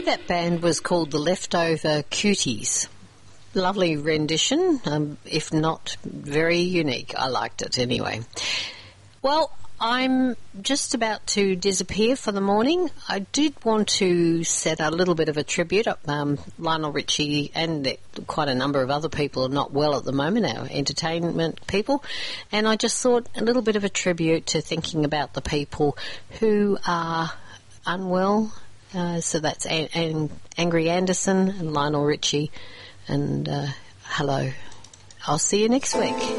that band was called the Leftover Cuties. Lovely rendition, if not very unique. I liked it anyway. Well, I'm just about to disappear for the morning. I did want to set a little bit of a tribute. Lionel Richie and quite a number of other people are not well at the moment, our entertainment people, and I just thought a little bit of a tribute to thinking about the people who are unwell. So that's Angry Anderson and Lionel Richie, and hello. I'll see you next week.